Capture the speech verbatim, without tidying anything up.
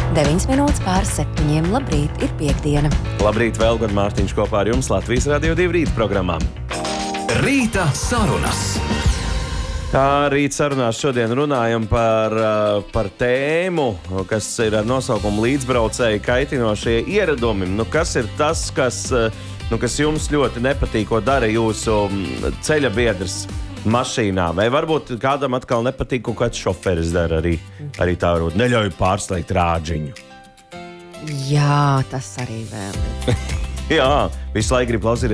deviņas minūtes pār septiņiem. Labrīt, ir piekdiena. Labrīt, vēl gan Mārtiņš kopā ar jums Latvijas Radio divi rīta programmām. Rīta sarunas. Tā rīt sarunās šodien runājam par, par tēmu, kas ir ar nosaukumu līdzbraucēji kaitinošie ieradumi. Nu, kas ir tas, kas, nu, kas jums ļoti nepatīk, ko dara jūsu ceļa biedrs mašīnā? Vai varbūt kādam atkal nepatīk, ko kāds šoferis dara arī, arī tā varbūt neļauj pārslēgt rāģiņu? Jā, tas arī vēl ir. Jā, visu laiku grib klausīties